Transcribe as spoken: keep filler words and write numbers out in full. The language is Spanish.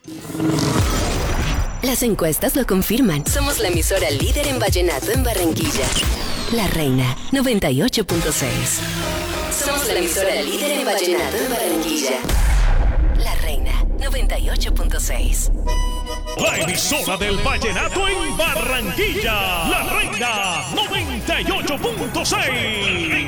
Las encuestas lo confirman. Somos la emisora líder en vallenato en Barranquilla. La Reina, noventa y ocho punto seis. Somos la emisora líder en vallenato en Barranquilla. La Reina, noventa y ocho punto seis. La emisora del vallenato en Barranquilla. La Reina, noventa y ocho punto seis.